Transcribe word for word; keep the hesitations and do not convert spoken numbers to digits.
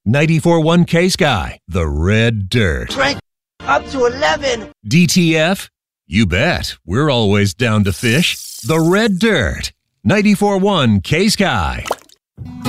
ninety-four point one K-Sky, the red dirt. Crank up to eleven. D T F? You bet. We're always down to fish. The red dirt. ninety-four point one K-Sky.